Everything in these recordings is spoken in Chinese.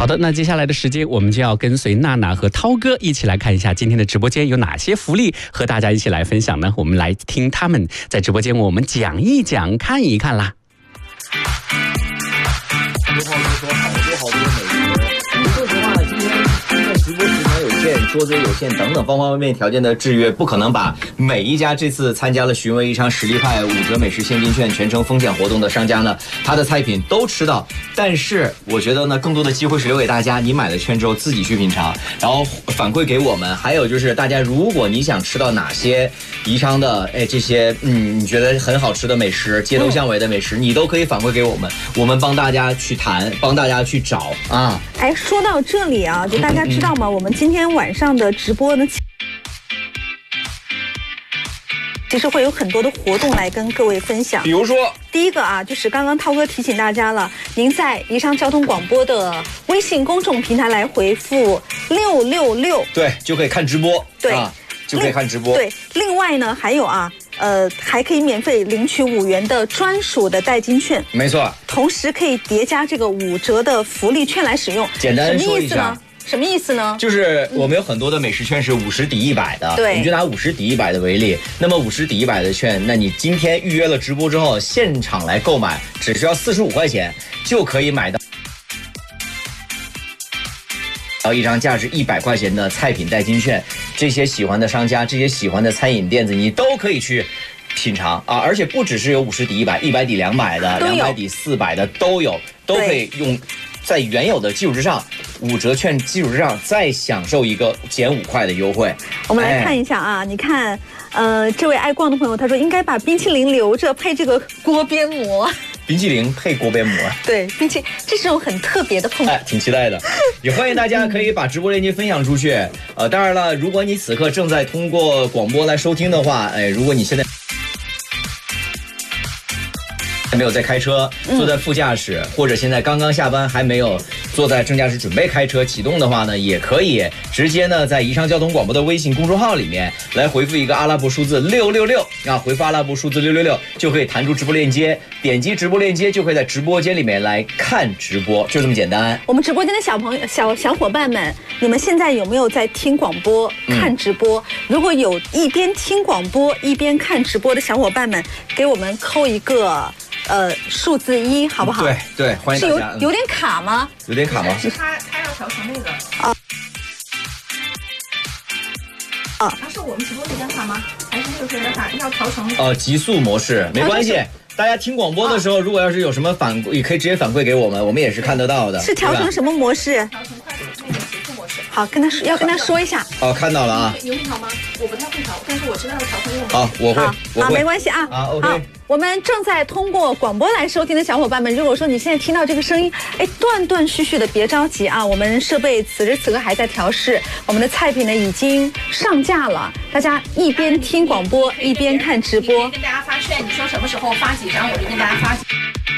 好的，那接下来的时间我们就要跟随娜娜和涛哥一起来看一下今天的直播间有哪些福利和大家一起来分享呢？我们来听他们在直播间我们讲一讲看一看啦。 好多美食。说实话，今天直播时长有限，桌子有限，等等方方面面条件的制约，不可能把每一家这次参加了寻味一场实力派5折美食现金券全程风险活动的商家呢，他的菜品都吃到。但是我觉得呢，更多的机会是留给大家，你买了券之后自己去品尝，然后反馈给我们。还有就是大家，如果你想吃到哪些宜昌的这些你觉得很好吃的美食，街头巷尾的美食，你都可以反馈给我们，我们帮大家去谈，帮大家去找啊。 哎，说到这里啊，就大家知道吗？我们今天晚上的直播呢，其实会有很多的活动来跟各位分享。 比如说， 第一个啊，就是刚刚涛哥提醒大家了，您在宜昌交通广播的微信公众平台来回复666， 对，就可以看直播， 对， 就可以看直播。 对，另外呢，还有啊。还可以免费领取5元的专属的代金券， 没错，同时可以叠加这个5折的福利券来使用。 简单说一下， 什么意思呢？ 就是我们有很多的美食券是50抵100的，对，我们就拿50抵100的为例。那么50抵100的券，那你今天预约了直播之后，现场来购买，只需要45块钱就可以买到一张价值100块钱的菜品代金券。这些喜欢的商家，这些喜欢的餐饮店子，你都可以去品尝啊！而且不只是有50抵100、100抵200的、200抵400的都有，都可以用在原有的基础之上，5折券基础之上再享受一个减5块的优惠。 我们来看一下啊，你看，这位爱逛的朋友他说应该把冰淇淋留着配这个锅边膜。 冰淇淋配锅边膜， 对，冰淇淋这是种很特别的碰撞， 挺期待的。也欢迎大家可以把直播链接分享出去。当然了，如果你此刻正在通过广播来收听的话，如果你现在没有在开车，坐在副驾驶，或者现在刚刚下班还没有坐在正驾驶准备开车启动的话呢，也可以直接呢在宜昌交通广播的微信公众号里面来回复一个阿拉伯数字666啊，回复阿拉伯数字666就可以弹出直播链接，点击直播链接就可以在直播间里面来看直播，就这么简单。 我们直播间的小伙伴们，你们现在有没有在听广播、看直播？如果有一边听广播一边看直播的小伙伴们，给我们扣一个数字1，好不好？ 对，欢迎大家。 是有点卡吗？ 有点卡吗？ 是他要调成那个他是我们直播那边卡吗？还是那个谁的卡要调成极速模式？没关系。大家听广播的时候，如果要是有什么反馈，也可以直接反馈给我们，我们也是看得到的。 是调成什么模式？ 调成快手那个极速模式。 好，要跟他说一下。 看到了啊。 你会调吗？我不太会调，但是我知道要调成用。 好，我会。 没关系啊。 OK。 好，我们正在通过广播来收听的小伙伴们，如果说你现在听到这个声音，断断续续的，别着急啊，我们设备此时此刻还在调试，我们的菜品呢已经上架了，大家一边听广播一边看直播。 跟大家发券，你说什么时候发几张，我就跟大家发几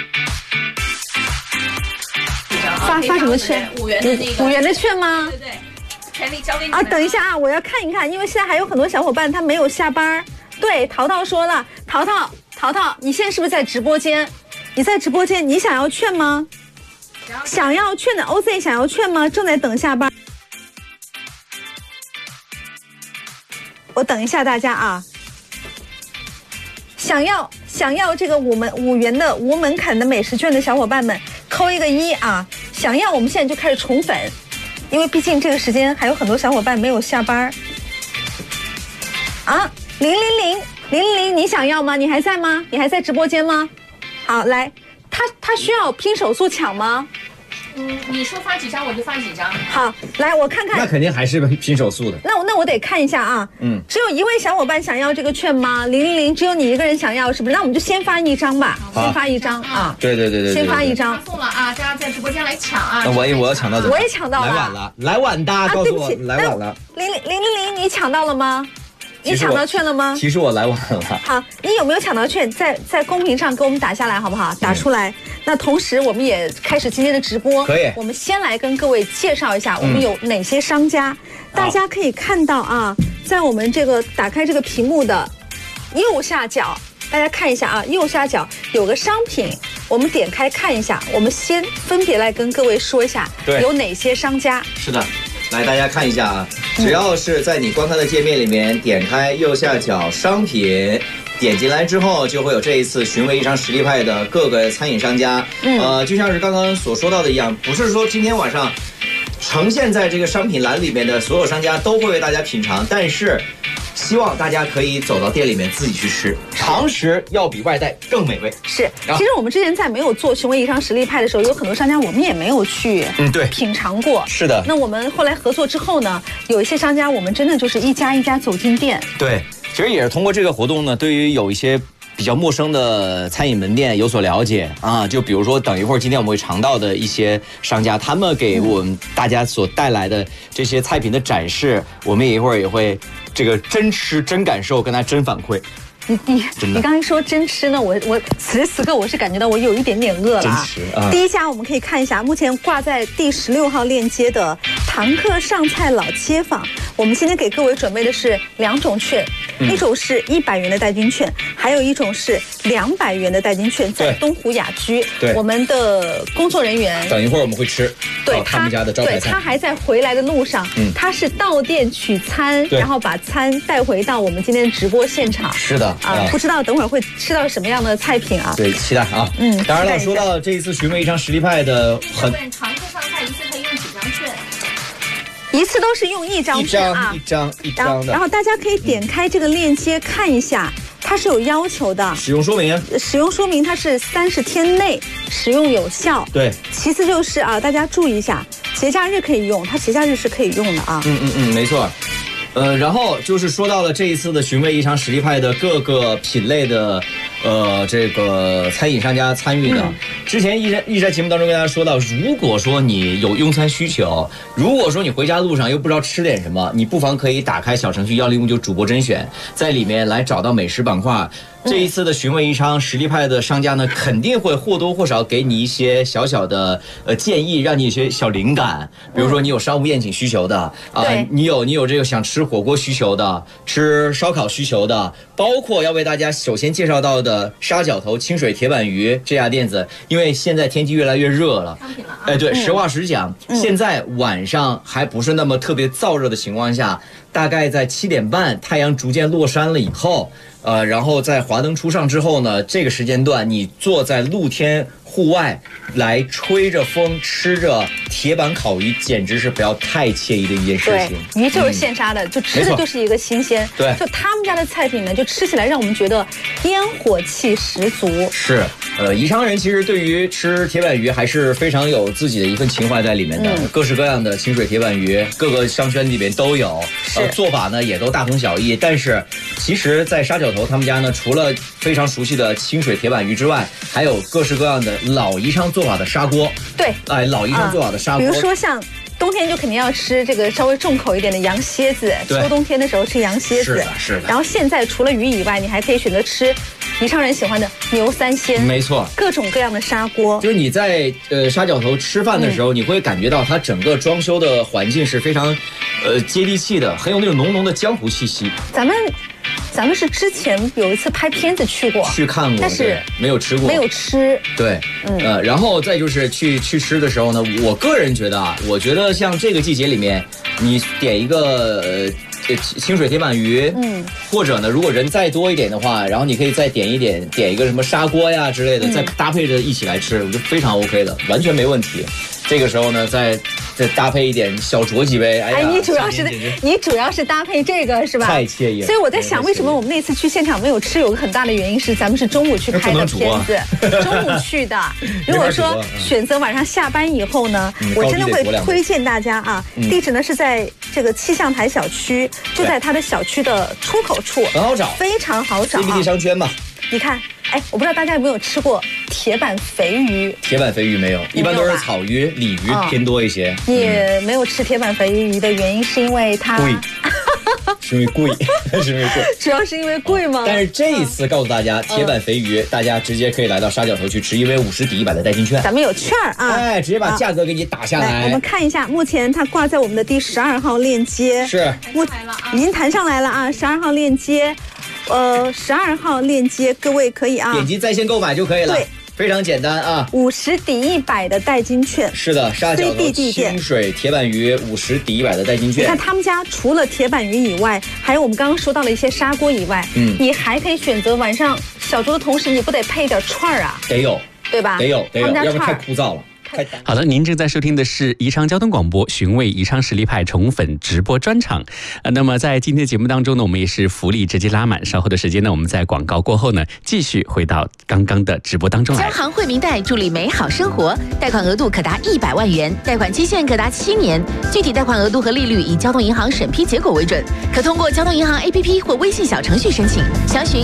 张。 发什么券 ？5元的那个。 5元的券吗？ 对。权利交给你啊！等一下啊，我要看一看，因为现在还有很多小伙伴他没有下班。对，淘淘说了，淘淘，你现在是不是在直播间？你在直播间，你想要券吗？想要券的 OZ 想要券吗？正在等下班。我等一下大家啊。想要这个5元的无门槛的美食券的小伙伴们，扣一个1啊！想要，我们现在就开始宠粉。因为毕竟这个时间还有很多小伙伴没有下班啊！000，你想要吗？你还在吗？你还在直播间吗？好，来，他需要拼手速抢吗？ 你说发几张我就发几张。 好，来我看看。 那肯定还是拼手速的。 那我得看一下啊。只有一位小伙伴想要这个券吗？000，只有你一个人想要，是不是？那我们就先发1张吧，先发1张啊。 对， 先发1张。 送了啊，大家在直播间来抢啊。 那我要抢到， 我也抢到了。来晚的，告诉我来晚了。 000，你抢到了吗？你抢到券了吗？ 其实我来晚了。 好，你有没有抢到券？在公屏上给我们打下来，好不好？打出来。那同时，我们也开始今天的直播。 可以。 我们先来跟各位介绍一下，我们有哪些商家。大家可以看到啊，在我们这个打开这个屏幕的右下角大家看一下啊，右下角有个商品，我们点开看一下。我们先分别来跟各位说一下，有哪些商家。 是的，来大家看一下啊，只要是在你观看的界面里面点开右下角商品。点进来之后，就会有这一次寻味异常实力派的各个餐饮商家。就像是刚刚所说到的一样，不是说今天晚上呈现在这个商品栏里面的所有商家都会为大家品尝，但是希望大家可以走到店里面自己去吃，常识要比外带更美味。 是，其实我们之前在没有做寻味异常实力派的时候，有很多商家我们也没有去品尝过。 是的。 那我们后来合作之后呢，有一些商家我们真的就是一家一家走进店。 对。其实也是通过这个活动呢，对于有一些比较陌生的餐饮门店有所了解啊。就比如说，等一会儿今天我们会尝到的一些商家，他们给我们大家所带来的这些菜品的展示，我们一会儿也会这个真吃真感受，跟他真反馈。 你刚才说真吃呢，我此时此刻我是感觉到我有一点点饿了啊。第一家我们可以看一下，目前挂在第16号链接的堂客上菜老街坊，我们今天给各位准备的是2种券，一种是100元的代金券，还有一种是200元的代金券，在东湖雅居。对，我们的工作人员等一会儿我们会吃，对他们家的招牌菜。 对，他还在回来的路上，他是到店取餐，然后把餐带回到我们今天的直播现场。 是的。 不知道等会儿会吃到什么样的菜品啊？ 对，期待啊。当然了，说到这一次寻味异常实力派的很常客上菜一次可以用几张券？ 一次都是用1张券啊， 一张的。 然后大家可以点开这个链接看一下，它是有要求的。 使用说明。 使用说明它是30天内使用有效。 对。 其次就是啊，大家注意一下，节假日可以用，它节假日是可以用的啊。 没错。然后就是说到了这一次的寻味异常实力派的各个品类的这个餐饮商家参与的。之前一直在节目当中跟大家说到，如果说你有用餐需求，如果说你回家路上又不知道吃点什么，你不妨可以打开小程序1059主播甄选，在里面来找到美食板块。这一次的寻味异常实力派的商家呢，肯定会或多或少给你一些小小的建议，让你一些小灵感。比如说你有商务宴请需求的你有这个想吃火锅需求的，吃烧烤需求的，包括要为大家首先介绍到的沙角头清水铁板鱼这家店子，因为现在天气越来越热了，对，实话实讲，现在晚上还不是那么特别燥热的情况下，大概在7点半太阳逐渐落山了以后。然后在华灯初上之后呢，这个时间段你坐在露天户外来吹着风吃着铁板烤鱼，简直是不要太惬意的一件事情。 对，鱼就是现杀的，就吃的就是一个新鲜。 对， 就他们家的菜品呢，就吃起来让我们觉得烟火气十足。 是，宜昌人其实对于吃铁板鱼还是非常有自己的一份情怀在里面的，各式各样的清水铁板鱼，各个商圈里面都有。做法呢也都大同小异，但是其实，在沙角头他们家呢，除了非常熟悉的清水铁板鱼之外，还有各式各样的老宜昌做法的砂锅。 对， 老宜昌做法的砂锅， 比如说像冬天就肯定要吃这个稍微重口一点的羊蝎子，秋冬天的时候吃羊蝎子。 是的。 然后现在除了鱼以外，你还可以选择吃宜昌人喜欢的牛三鲜。 没错， 各种各样的砂锅。 就是你在沙角头吃饭的时候，你会感觉到它整个装修的环境是非常接地气的，很有那种浓浓的江湖气息。 咱们是之前有一次拍片子去看过，但是没有吃过， 没有吃。 对，然后再就是去吃的时候呢，我个人觉得我觉得像这个季节里面，你点一个清水铁板鱼，或者呢，如果人再多一点的话，然后你可以再点一个什么砂锅呀之类的，再搭配着一起来吃，我觉得非常 OK 的，完全没问题。这个时候呢，再搭配一点小酌几杯， 你主要是搭配这个是吧？ 太惬意了。 所以我在想，为什么我们那次去现场没有吃？有个很大的原因是咱们是中午去拍的片子，中午去的。如果说选择晚上下班以后呢，我真的会推荐大家啊，地址呢是在这个气象台小区，就在它的小区的出口处， 很好找， 非常好找。 CBD 商圈嘛。 你看，我不知道大家有没有吃过铁板肥鱼？ 铁板肥鱼没有，一般都是草鱼、鲤鱼偏多一些。 你没有吃铁板肥鱼的原因是因为它贵，是因为贵， 主要是因为贵吗？ 但是这一次告诉大家，铁板肥鱼大家直接可以来到沙角头去吃，因为50抵100的代金券， 咱们有券啊， 直接把价格给你打下来。 我们看一下，目前它挂在我们的第12号链接， 是已经弹上来了啊，12号链接。 12号链接，各位可以啊， 点击在线购买就可以了。 对。 非常简单啊 ，50抵100的代金券。 是的，沙角头清水铁板鱼50抵100的代金券。 你看他们家除了铁板鱼以外，还有我们刚刚说到了一些砂锅以外，你还可以选择晚上小酌的同时，你不得配一点串儿啊？ 得有， 对吧？ 得有，要不然太枯燥了。 好的，您正在收听的是宜昌交通广播寻味宜昌实力派宠粉直播专场。那么在今天的节目当中呢，我们也是福利直接拉满。稍后的时间呢，我们在广告过后呢，继续回到刚刚的直播当中来。 交行惠民贷助力美好生活，贷款额度可达100万元，贷款期限可达7年，具体贷款额度和利率以交通银行审批结果为准，可通过交通银行 APP 或微信小程序申请，详询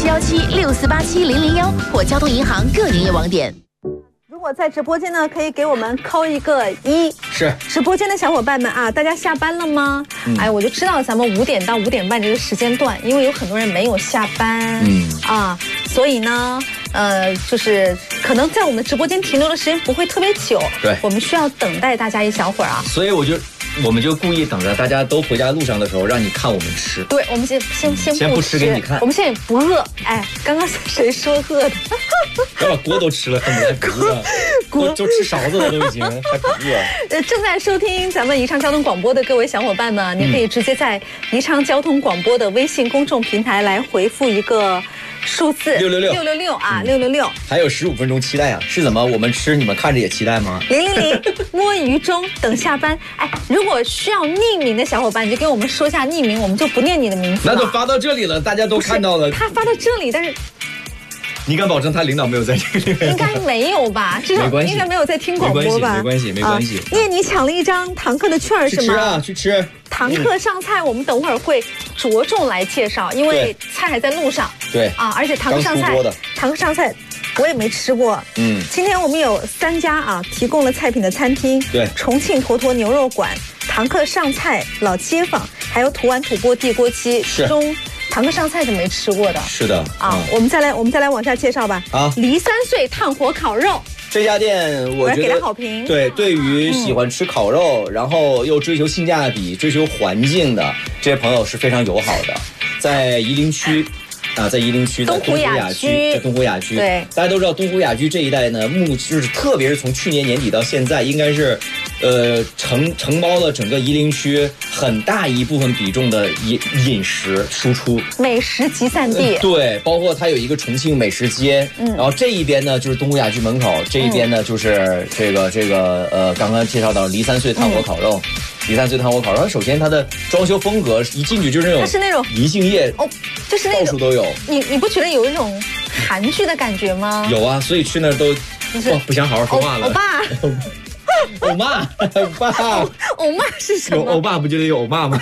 071764870001或交通银行各营业网点。 如果在直播间呢，可以给我们扣一个1。 是直播间的小伙伴们啊，大家下班了吗？哎，我就知道咱们5点到5点半这个时间段，因为有很多人没有下班，所以呢，就是可能在我们直播间停留的时间不会特别久， 对， 我们需要等待大家一小会儿啊。 所以我们就故意等着大家都回家路上的时候，让你看我们吃。 对，我们先不吃给你看。 我们现在也不饿。哎，刚刚谁说饿的？ 要把锅都吃了，恨不得还不饿。锅都吃勺子了，都已经还不饿。 正在收听咱们宜昌交通广播的各位小伙伴们，你可以直接在宜昌交通广播的微信公众平台来回复一个数字666啊，666。 还有15分钟期待啊，是怎么？我们吃，你们看着也期待吗 ？000摸鱼中等下班。哎，如果需要匿名的小伙伴，你就跟我们说一下匿名，我们就不念你的名字了。 那就发到这里了，大家都看到了。 他发到这里，但是你敢保证他领导没有在这里？ 应该没有吧？至少应该没有在听广播吧？ 没关系。 念你抢了一张堂客的券是吗？ 去吃。 堂客上菜，我们等会儿会着重来介绍，因为菜还在路上。 对啊，而且堂客上菜，我也没吃过。今天我们有3家啊提供了菜品的餐厅， 对， 重庆坨坨牛肉馆、堂客上菜老街坊，还有土碗土锅地锅鸡。 是。 堂客上菜是没吃过的。 是的啊，我们再来往下介绍吧。 啊， 梨3岁炭火烤肉。 这家店我觉得给了好评。 对于喜欢吃烤肉，然后又追求性价比、追求环境的这些朋友是非常友好的，在宜林区。在宜林区，在东湖雅居， 对， 大家都知道东湖雅居这一带呢，就是特别是从去年年底到现在，应该是，承包了整个宜林区很大一部分比重的饮食输出， 美食集散地。 对，包括它有一个重庆美食街，然后这一边呢就是东湖雅居门口，这一边呢就是这个刚刚介绍到梨3岁炭火烤肉。梨3岁炭火烤肉，首先它的装修风格一进去就是那种银杏叶哦，就是那种到处都有。 你不觉得有一种韩剧的感觉吗？ 有啊，所以去那儿都不想好好说话了。 欧巴， 欧巴是什么？ 有欧巴不就得有欧巴吗？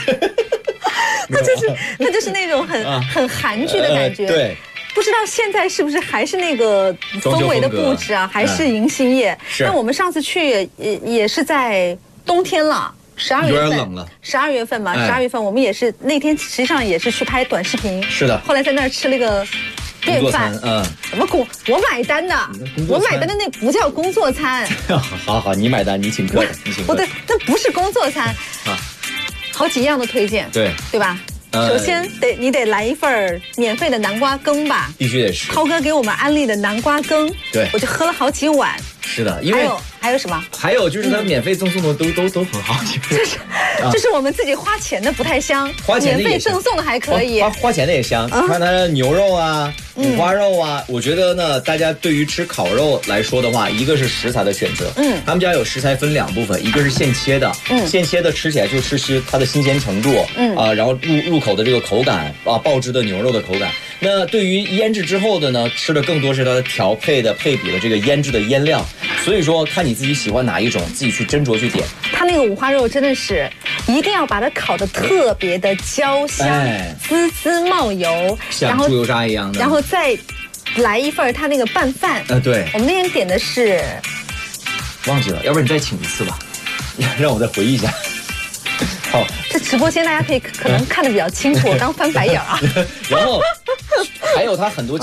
那就是那种很韩剧的感觉。 对。 不知道现在是不是还是那个氛围的布置啊，还是银杏叶？那我们上次去也是在冬天了。12月份，有点冷了。12月份嘛，12月份我们也是那天实际上也是去拍短视频。 是的。 后来在那儿吃了个便饭，什么我买单的，我买单的那不叫工作餐。 好，你买单，你请客， 不对，那不是工作餐啊，好几样的推荐，对吧？首先你得来一份免费的南瓜羹吧， 必须得是。 涛哥给我们安利的南瓜羹， 对， 我就喝了好几碗。 是的，因为还有什么？ 还有就是它免费赠送的都很好， 就是我们自己花钱的不太香，免费赠送的还可以， 花钱的也香。你看它牛肉啊、五花肉啊，我觉得呢，大家对于吃烤肉来说的话，一个是食材的选择，他们家有食材分2部分，一个是现切的，现切的吃起来就吃它的新鲜程度，然后入口的这个口感啊，爆汁的牛肉的口感。那对于腌制之后的呢，吃的更多是它的调配的配比的这个腌制的腌料，所以说看你自己喜欢哪一种，自己去斟酌去点。 它那个五花肉真的是一定要把它烤得特别的焦香，滋滋冒油， 像猪油渣一样的， 然后再来一份它那个拌饭。 对， 我们那天点的是忘记了，要不然你再请一次吧，让我再回忆一下。好， 这直播间大家可能看得比较清楚，我刚翻白眼啊。 然后还有它很多